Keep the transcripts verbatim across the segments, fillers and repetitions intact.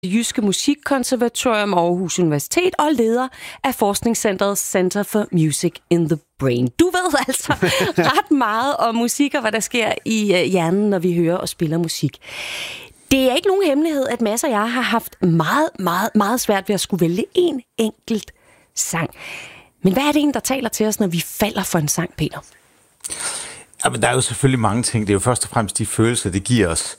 Jyske Musikkonservatorium og Aarhus Universitet og leder af forskningscentret Center for Music in the Brain. Du ved altså ret meget om musik og hvad der sker i hjernen, når vi hører og spiller musik. Det er ikke nogen hemmelighed, at Mads og jeg har haft meget, meget, meget svært ved at skulle vælge en enkelt sang. Men hvad er det egentlig, der taler til os, når vi falder for en sang, Peter? Jamen, der er jo selvfølgelig mange ting. Det er jo først og fremmest de følelser, det giver os.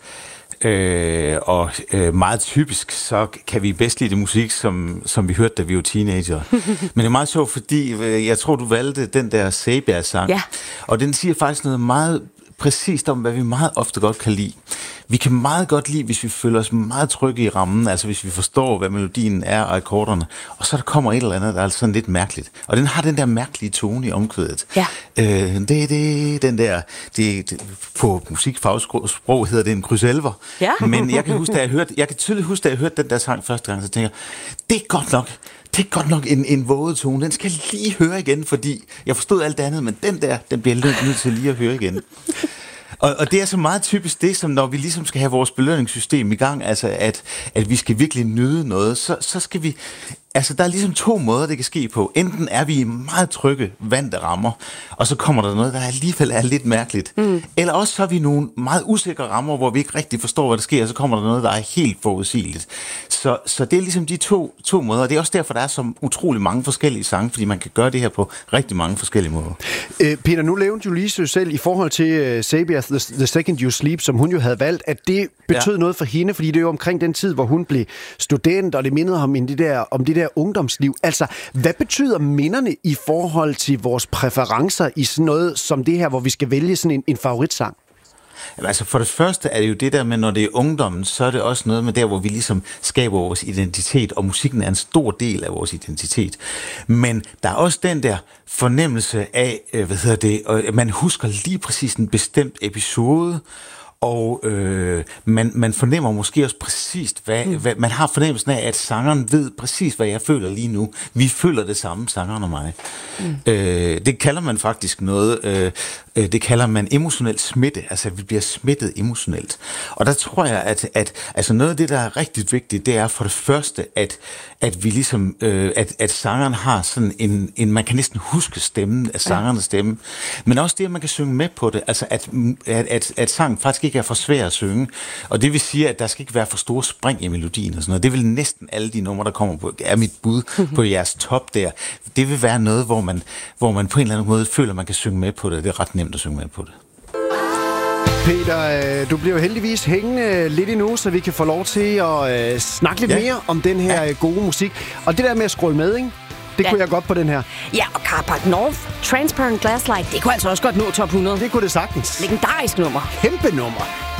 Øh, og øh, meget typisk, så kan vi bedst lide det musik, som, som vi hørte, da vi var teenager. Men det er meget sjovt, fordi øh, jeg tror, du valgte den der Sabia-sang. Ja. Og den siger faktisk noget meget præcist om, hvad vi meget ofte godt kan lide. Vi kan meget godt lide, hvis vi føler os meget trygge i rammen, altså hvis vi forstår, hvad melodien er og akkorderne, og så der kommer et eller andet, der er sådan lidt mærkeligt. Og den har den der mærkelige tone i omkvædet. Ja. Øh, det, det, den der, det, det, på musikfagsprog hedder det en krydselver. Ja. Men jeg kan huske, da jeg hørte, jeg kan tydeligt huske, da jeg hørte den der sang første gang, så tænker jeg, det er godt nok. Det er godt nok en, en våde tone. Den skal jeg lige høre igen, fordi jeg forstod alt andet, men den der, den bliver jeg nødt til lige at høre igen. Og, og det er så meget typisk det, som når vi ligesom skal have vores belønningssystem i gang, altså at, at vi skal virkelig nyde noget, så, så skal vi... Altså, der er ligesom to måder, det kan ske på. Enten er vi i meget trygge, vante rammer, og så kommer der noget, der alligevel er lidt mærkeligt. Mm. Eller også så er vi nogle meget usikre rammer, hvor vi ikke rigtig forstår, hvad der sker, og så kommer der noget, der er helt forudsigeligt. Så, så det er ligesom de to, to måder, og det er også derfor, der er så utrolig mange forskellige sange, fordi man kan gøre det her på rigtig mange forskellige måder. Øh, Peter, nu nævnte du lige selv i forhold til uh, Sabia, the, the Second You Sleep, som hun jo havde valgt, at det betød ja. noget for hende, fordi det er jo omkring den tid, hvor hun blev student, og det mindede ham om det der, om det der ungdomsliv. Altså, hvad betyder minderne i forhold til vores præferencer i sådan noget som det her, hvor vi skal vælge sådan en, en favoritsang? Altså for det første er det jo det der med, når det er ungdommen, så er det også noget med der, hvor vi ligesom skaber vores identitet, og musikken er en stor del af vores identitet. Men der er også den der fornemmelse af, hvad hedder det, og man husker lige præcis en bestemt episode, og øh, man, man fornemmer måske også præcist, hvad, mm. hvad, man har fornemmelsen af, at sangeren ved præcis, hvad jeg føler lige nu. Vi føler det samme, sangeren og mig. Mm. Øh, det kalder man faktisk noget, øh, det kalder man emotionel smitte, altså vi bliver smittet emotionelt. Og der tror jeg, at, at altså noget af det, der er rigtig vigtigt, det er for det første, at, at vi ligesom, øh, at, at sangeren har sådan en, en, man kan næsten huske stemmen af sangernes stemme, men også det, at man kan synge med på det, altså at, at, at, at sangen faktisk ikke er for svær at synge, og det vil sige, at der skal ikke være for store spring i melodien og sådan noget. Det vil næsten alle de numre, der kommer på, er mit bud på jeres top der. Det vil være noget, hvor man, hvor man på en eller anden måde føler, at man kan synge med på det. Det er ret nemt at synge med på det. Peter, du bliver jo heldigvis hængende lidt endnu, så vi kan få lov til at øh, snakke lidt ja. mere om den her ja. gode musik. Og det der med at scrolle med, ikke? Det ja. kunne jeg godt på den her. Ja, og Carpark North, Transparent Glass Light, det kunne altså også godt nå top hundrede. Det kunne det sagtens. Legendarisk nummer. Kæmpe nummer.